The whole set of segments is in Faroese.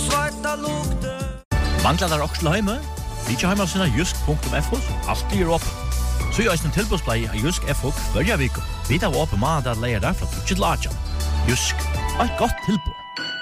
svarta lukte. Manglar der også heime? Vi ikke heima sinna jusk.fo, alltid opp. Så gjør en tilbudsblei av Jusk FO hver vik. Vi tar opp mandag leier der fra 2 til 8. Jusk, et godt tilbud.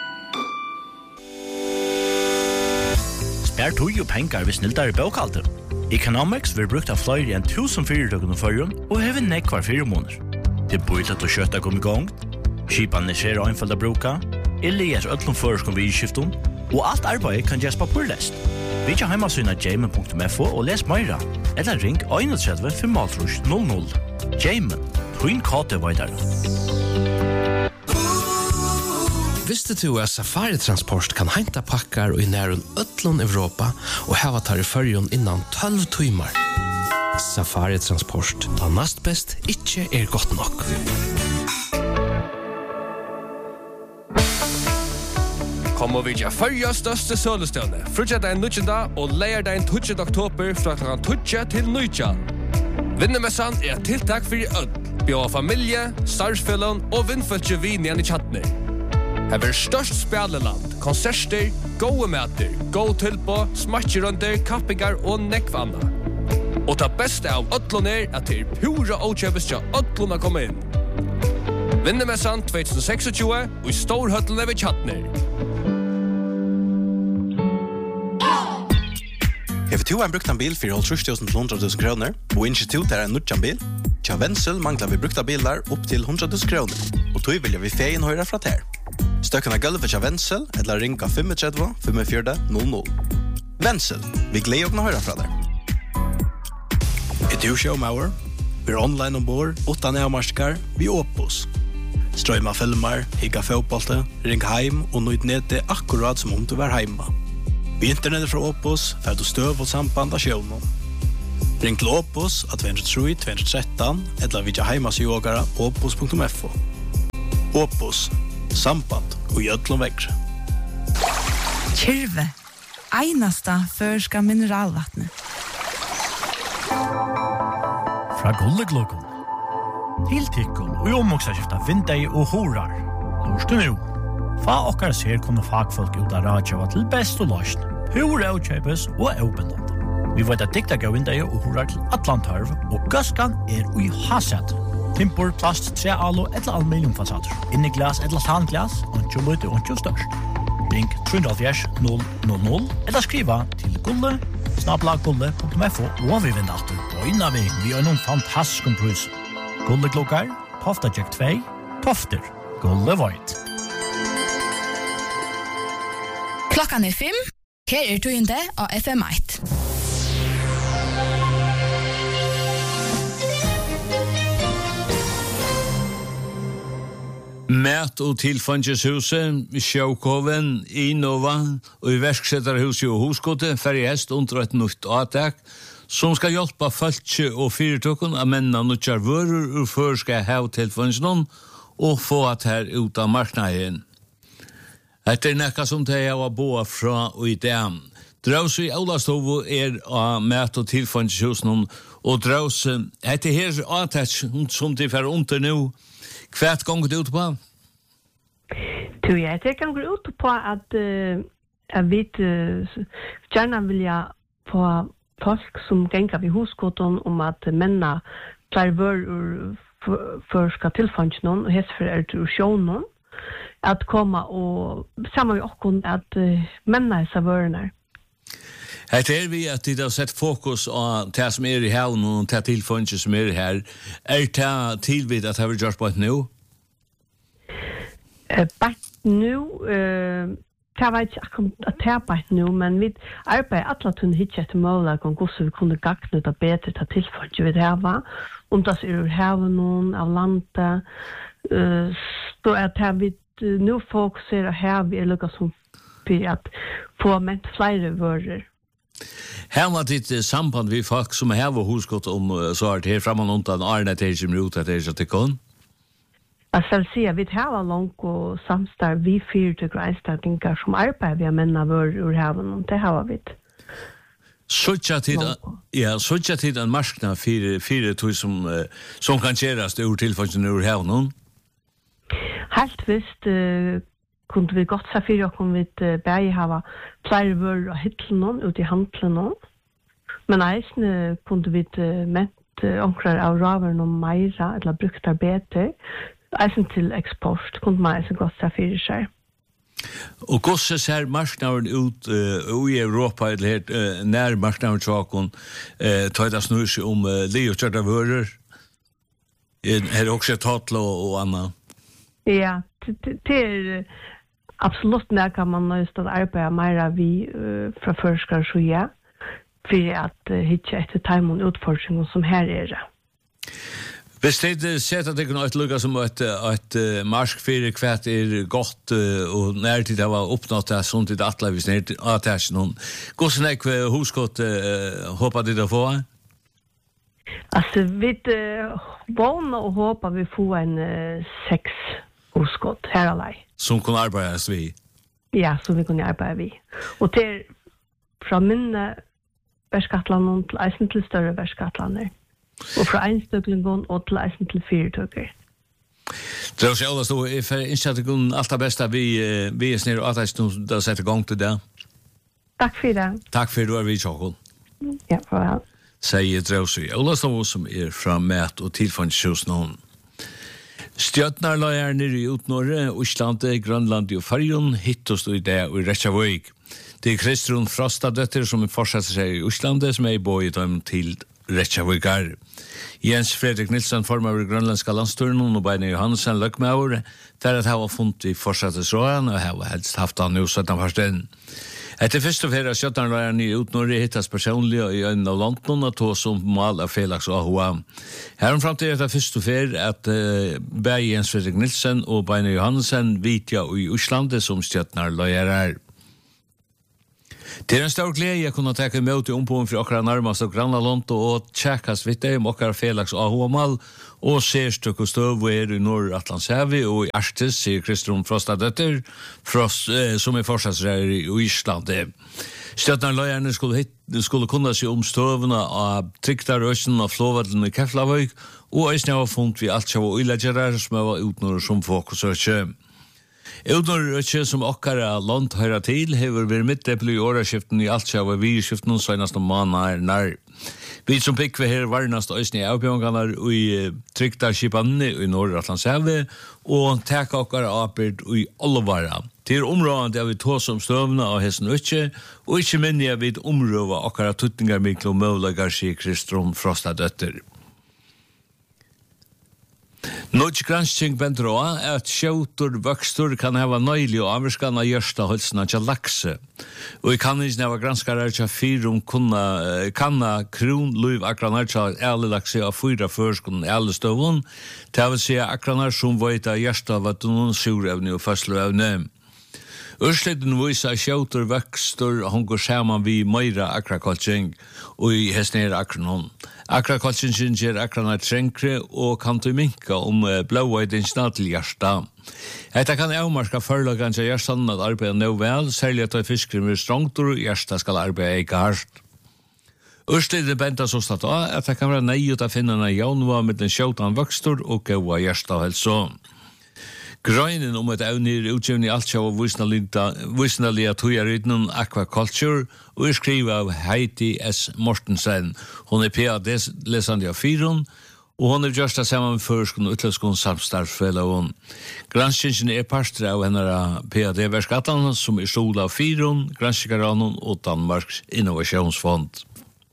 Spær tog og penger hvis sniltar i bøkalter. Economics vil brukt av flere enn 1000 fyrirtøkene førjen og hever nekvar 4 måneder. Det er bøylet og kjøttet kom i gang. Skipene ser einfalda bruka. Elias øtlom føreskon ved skifton. Og alt arbeid kan gjøres på purlest. Vi ikke heimasyna jamen.fo og les meira. Eller ring 31 500 00. Jamen, Twin Kate Vaidar. Visste du at Safari Transport kan henta pakkar i nærun ötlun Europa og hava tar i fyrjon innan 12 timer? Safari Transport, da nast best ikke godt nok. Kom og vidja fyrja største sølestøvne. Frutja den 19. og leier den 20. oktober fra kl. 20 til 19. Vinnemessan et tiltak for ødel. Bjør familie, starfellon og vinnfølge vin igjen i tjattner. Her vil størst spjalleland, konserter, gode mæter, god tilpå, smatjerunder, kappingar og nekvanna. Og ta beste av ødlun at det pura åkjøpes til ødlun å komme inn. Vinnemessan 2026 og i storhøtlene ved tjattner. Hever du en bruktan bil for 30.000 til 100.000 kroner, og institut en nutjan bil? Tja Wenzel manglar vi brukta bilar opp til 100.000 kroner, og tog vilja vi feien høyra fra ter. Støkken av gulvet tja Wenzel, eller ringa 35 45 00. Wenzel, vi gleder å høyra fra der. Du showmauer, vi online ombord, 8 neomarskar, vi Opus. Strøyma filmer, higga fotbollte, ring heim og nøyd nede akkurat som om du var heima. Vi internettet fra Opus får du støv og samband av sjøvnen. Ring til Opus av 203-213 eller vidja heimasjågara opus.fo. Opus, samband og gjødlom vekkre. Kyrve, einasta førska mineralvattnet. Fra Gulleglokon. Tiltikkon og omoksaskifta vindei og horar. Lorst du nu? Fa okkar ser kunne fagfolk ut av radjava til best og løsning. Hur avkjøpes og avbindende. Vi vet at dikta gav vindei og horar til Atlantarv, og gaskan ui haset. Timpor, plast, trealo eller aluminiumfasader. Inni glas eller tanglas, og lite og størst. Ring 370 000 eller skriva til gulle@gulle.fo og vi vinner alltid bøyna vi har noen fantastisk prus. Gulleglokkar, Tofta Jack 2, Tofter, Gulle Void. Klokkan 5. Her tøyende av FM1. Mæt og tilfangeshuset, Sjøkoven, Innova og i verksetterhuset og Hoskote ferdig hest under et nytt avtak som skal hjelpe folk og fyrtøkken av mennene nødtjar vører og før skal ha tilfangesnoen og få at her ut av marknaden. Etter nekka som det jeg var boa fra og i dem. Draus i Aulastovo av mæt og tilfangeshusen og draus etter her avtak som de fer under nå. Kvært gånger det ut på? Det gånger ut på at vi gjerne vilja få folk som ganger vid huskotten om at menna klarer vør for skal tilfange noen, og hest for til sjånen, at komme og sammen med okken at menna er seg vørene. Her vi at de har sett fokus på det som i havn og det tilfange som her. Det tilvidt at det har gjort på et nå? Bare nå, det var ikke akkurat at det er bare nå, men vi arbeider alle tunne hittet etter målet om hvordan vi kunne gagne det bedre til tilfange vi hava, om det er havnen av landet, så at vi nå fokuserer her vi lukket som for at få ment flere vører. Her var ditt samband vi folk som har huskott om så her framan undan Arne Teisum ut at det til kon. Jag ska säga vi har långt och samstar vi fyra grejstartingar som arbetar vi menna vår ur haven och det har vi. Sådja tid en marknad fyra tog som kan käras ur tillfällen ur haven. Helt visst kunde vi gott säga för om vi bäge hava flere vörr och hittlen ut i handlen. Men eisne kunde vi ment omkrar av ravern och meira eller bruktar bete. Eisen till export kunde man eisen gott säga för sig. Och gosse ser marknaden ut i Europa eller helt när marknaden tråkon tar det snus om leokörda vöror. Är också tatlo och annat. Ja, det absolut när kan man just att arbeta mer vi från forskare så ja för att hitta ett timon utforskning som här är det. Visst sett att det kan ett lukka som ett marsk för kvart är gott och när det var uppnått det sånt det att vi snart att det någon går snack huskott hoppas det få. Alltså vi vånar och hoppas vi får en 6 huskott här alla. Som kan arbetas vi. Ja, som vi kan arbeta vi. Och det från minne Bergskatland till eisen till större Bergskatlander. Och från einstöklingen och till eisen till fyrtöker. Det är så då för inställningen allt det bästa vi är snär och att då sätter igång till det. Tack för det. Tack för du har vi Jakob. Ja, bra. Säger Drausi. Alla som är från Mät och tillfåndsjus någon. Stjärnarlager nere i Utnorre, Islande, Grönland och Färjön hittas då i det och i Reykjavik. Det är Kristrun Frostadötter som fortsätter sig i Islande som är i bojt dem till Reykjavikar. Jens Fredrik Nilsson formar grönländska landsturen och Beine Johansen Løkmaur där att ha funnit i fortsättningsråden och har helst haft han nu sådan förstånd. Etter først og fjerde skjøtterlæreren i Utnorre hittas personlig i en av London og tog som mal av Felix og AHA. Her fram til etter først og fjerde at Berg Jens Fredrik Nilsen og Beine Johansen vitja i Oslandet som skjøtterlærere. Det er en stor glede jeg kunne ta imot i ompoen for akkurat nærmest og Granaland og tjekkast vidt om akkurat Felix og AHA-mal og ser stykke støv i Nord-Atlantshavet og i Arktis, sier Kristrun Frostadøtter, som er fortsatsrærer i Island. Stjøtnarløyerne skulle kunne se om støvene av Tryktarøsten og Flåvadlen i Keflavøy, og eisne har funnet vi alt som var uileggerer som var utnår som fokusøkje. Utnår som okkara land høyra til hever vært midtdeppel i åreskiften i alt som var virskiften senast om måneder. Vi som pikk vi her varnast øysne i avbjørnganar i Tryktarskipanne i Nord-Atlantshavet og teka okkara apert i Olvara. Til området er vi tås om støvna av hessen øtje, og ikke minne er vi området okkara tutningar miklo møvlagar sier Kristrun Frostadøtter. Något gransking bender også at skjøter vøkstur kan hava nøylig og avvarskan av gjørstaholsene til lakse. Og i kanningen av granskare til 4 kanna kronløyv akranar til alle lakse av 4 førskolen alle støvun, til å si akranar som veit av gjørstaholsene surevne og fødselevne. Ursleden viser skjøter vøkstur hongur saman vi meira akrakoltsing og i hesnere akranon. Akrakoltsingen gjør akranar trengre og kan du minka om blåa i din til hjärsta. Etta kan avmarska förlagan til hjärstan at arbeida nå vel, særlig at fiskrim er strongtur, hjärsta skal arbeida ikke hardt. Ursleden benta så statt av at det kan være nøyut å finne en jaunva med den skjøtan vøkstur og gaua hjärsta og helso. Grøynen om et evnir utgjøvn i alt sjå og visnalige tøyarytnen Aquaculture og skrivet av Heidi S. Mortensen. Hun er PhD-lesande av 4 og hun er gjørst sammen med førskon og utløskon samstarfsfellowen. Granskingen er parster av henne PhD-verskattan som er stol av 4, Granskingaranon og Danmarks Innovationsfond.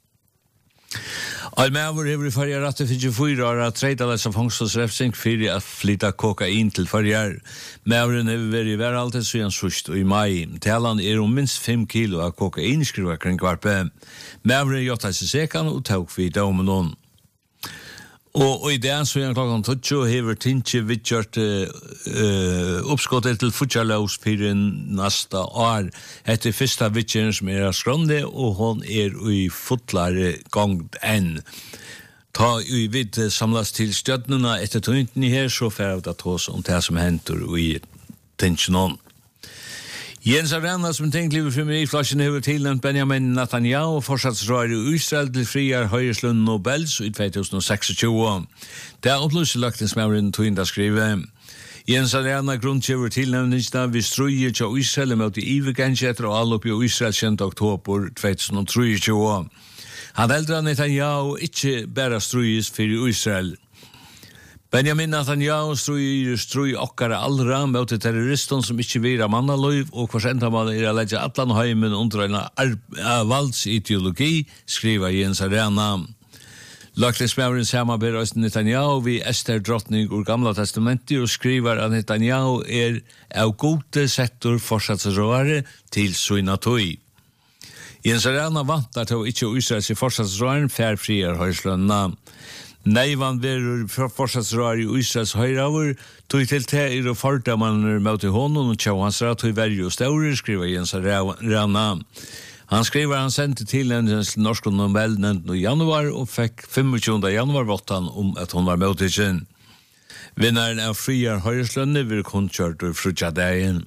Almavur hefur farjar rette 24 år at treidalesa fangstelsrefsing fyrir at flytta kokain til farjar. Mavuren hefur vært i væraltet siden sust og i mai. Talan er minst 5 kilo av kokain skriver kring kvarpe. Mavuren gjort seg sekan og tok vi domen. Og i det så er klokken 12 hever Tinche vidgjørt oppskottet til futjarlaus fyrir nasta år. Etter fyrsta vidgjøren som er skronde, og hon er i futlare gongt enn. Ta i vidt samlas til stødnuna etter tøynten i her, så fer av det tås om det som hentur i Tinche nån. Jens Arena som tenkte livet frem i flasjen høver tilnæmt Benjamin Netanyahu og fortsatsrører i Israel til friar Høyeslund Nobels i 2026. Det er opplyst lagt en smævren tøynda skrive. Jens Arena grundkjøver tilnevningsna vi strøyer til Israel mot i Ivegenskjetter og alle oppi Israel 10. oktober 2023. Han eldre Netanyahu ikke bare strøyes for Israel. Benjamin Netanyahu strøy okkara allra mot terroristen som ikke vil ha mannaløyv og hver endamal å legge atlan heimen under en valdsideologi, skriver Jens Arena. Lagtingsmæveren samarbeid Netanyahu vi Esther drottning ur Gamla testamentet og skriver at Netanyahu av gode sektor fortsatsråare til Suinatoi. Jens Arena vantar til ikke Israels fortsatsråaren færfrier høyslønna. Neivan verur fortsatsråare i Israels høyraver tog til og fordammaner mot i hånden og tjau hans rat tog verju og staurer, skriver Jens Arena. Han skriver han sendte tilnevnelsen til Norsk Nobelnevnden i januar og fikk 25. januar-vottan at hun var med til sin. Vinneren av friar høyreslønne vil kunnkjørt og frutjadegen.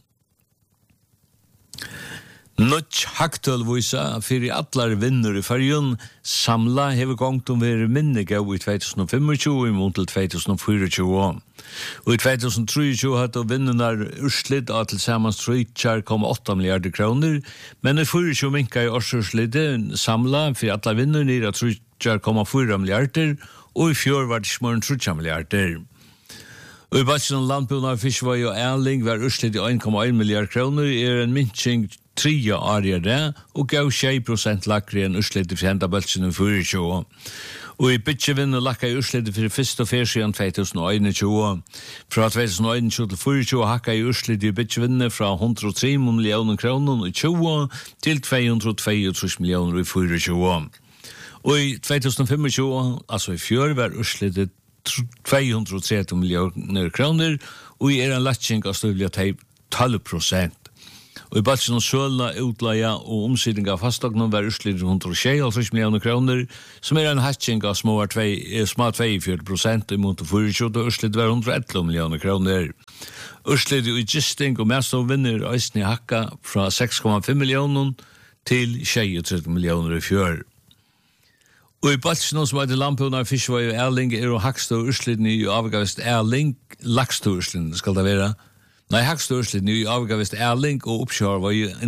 Nutch haktølvisa fyrir allar vinnur i fargjun samla hefur gongt veri minnega i 2025 imot til 2024. Og i 2023 hadde vinnunar urslit av til samans 3,8 milliarder kroner, men i 24 minka i årsurslitet samla fyrir allar vinnur nira 3,4 milliarder, og i fjør var det smøren 3 milliarder. Og i Batsen landbrunar Fiskevei og Erling var urslit i 1,1 milliard kroner en minskning 3 årige det, og gav 6% lakri enn urslit i Fjendabalsen i 24. Og i Bytjevinn lakka i urslit for første og fjerde siden 2021. Fra 2021 til 24 hakka i urslit i Bytjevinn fra 103 millioner kroner i 20 til 222 millioner i 24. Og i 2025, altså i fjør, var urslit 230 millioner kroner, og i en latching av støvlig teip 12%. Og i Batsen og Sølna utleia og omsidning av fastagnen var urslit 126 millioner kroner, som en hatching av små 42%, i måte 24, og urslit var 111 millioner kroner. Urslit i gisting og mest av vinner eisne hakka fra 6,5 millioner til 33 millioner i fjør. Og i Batsen som heter Lampunar, Fiskevei og Erling og hakstå ursliten i avgavest Erling, lakstå ursliten skal det være. Nei, hakstå ursliten i avgavest Erling og oppkjør var jo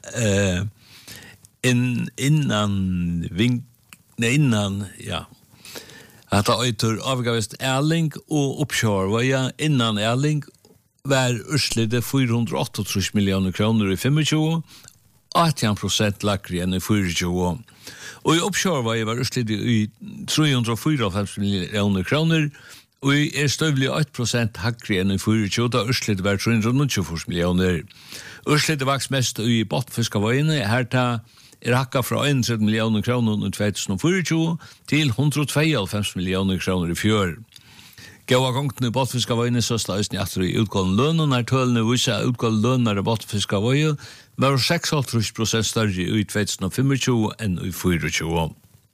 at det øyter avgavest Erling og oppkjør var jo innan Erling var ursliten 438 millioner kroner i 25, 18% lakri enn i 24. Og i oppkjør var urslit i 354 millioner kroner, og i støvlig 8% hakri enn i 24, da urslit var 324 millioner. Urslit vaks mest i Botfiskavøyene, her hakka fra 31 millioner kroner i 2024 til 192 millioner kroner i fjør. Gåa gongten i Botfiskavøyene så slags etter i utgående løn, og når tølene vise utgående løn i Botfiskavøyene, var 6,5% større i 2025 enn i 24.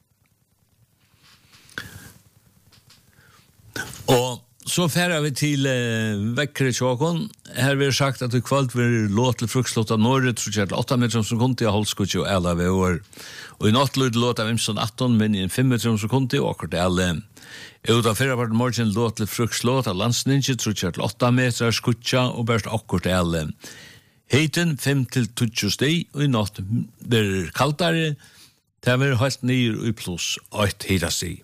Og så færer vi til vekkere tjåkon. Her vi sagt at i kvalt vi låt til frukslåt av Norge, tror jeg 8 meter som kunde i Holskutje og alle ved år. Og i nattløyd låt av 18, men i 5 meter som kunde og akkurat alle. Ut av 4 part morgen låt til frukslåt av landsninje, tror jeg 8 meter skutja og bært akkurat alle. Heiten 5-20 steg, og i natt blir kaldare, det blir helt nyr og pluss 8 hita steg.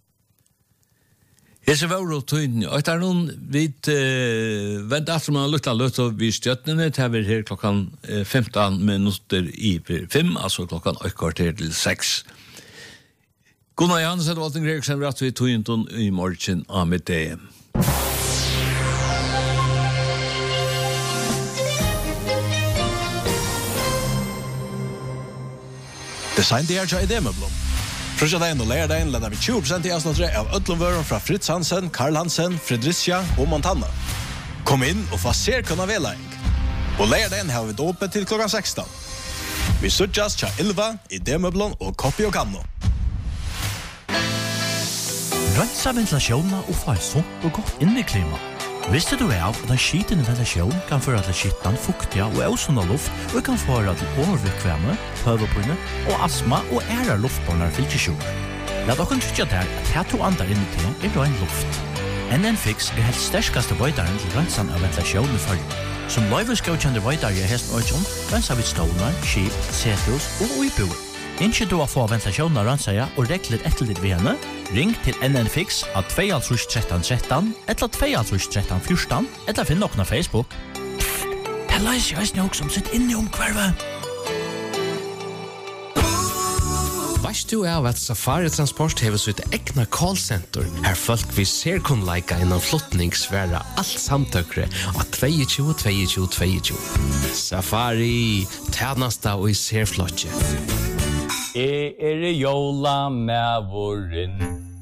Hese var og tøyden, og etter noen vidt vent at man har lukta løtt og vi stjøttene, det blir her klokkan 15 minutter i 5, altså klokkan 8 til 6. Gunnar Johansen og Walting Gregsen rett ved tøyden i morgen av middag. Design det i Demøblom. Frusja dagen og leir dagen leder vi 20% i avsnattre av Ødlomvøren fra Fritz Hansen, Karl Hansen, Fredricia og Montana. Kom inn og få ser kunna vedlæring. Og leir dagen har vi åpent til klokkan 16. Vi sutjas tja Ylva i Demøblom og Koppi og Kanno. Rensa ventilasjonen og få et sunt og godt inneklima. Visste du av at en skitende ventilasjon kan føre til skittan, fuktiga og ausunda luft, og kan føre til overvikvemme, høvepunne og astma og luftbåndar fylkesjord. Lad dere trykke der at her to andre inni til ren luft. NN Fix helt sterskaste vøydaren til rensan av ventilasjon i følge. Som løyvesgaukjende vøydare i hesten øyjon, rensa vid stålar, skip, sethus og uiboer. Innskje du å få ventilasjonen av rensaja og regler etterlitt ved henne, ring til NN Fix av 22 13 13 eller 22 13 14 eller finn nokon av Facebook. Det leiser jeg snok som sitt inne omkvarvet. Veist du av at Safari Transport hever sitt egna callcenter, her folk vi ser kun leika innan flottningsværa alt samtøkre av 22 22 22. Safari, tjenesta og i serflotje. Jola med våren.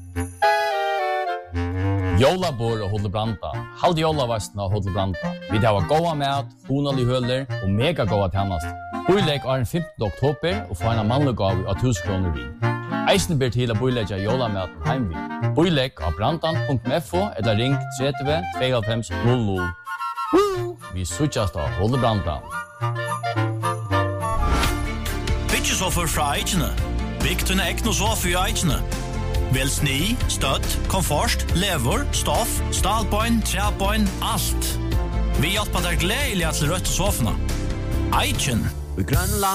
Jolabor og Hodlebranta. Halde jolavesten av Hodlebranta. Vi har goda mat, honalig høler og mega goda tjenest. Boilegg er den 15. oktober og får en mannlig gav av 1000 kroner vid. Eisen ber til å boilegge jolamaten heimvid. Boilegg av brantan.fo eller ring 30 25 00. Vi suttjast av Hodlebranta. Byggesoffer fra Eichene. Bygg tunne ekno sofa i Eichene. Vel sni, støtt, komfort, lever, stoff, stalbøyn, trebøyn, alt. Vi hjelper deg gledelig til rødt sofene. Eichen.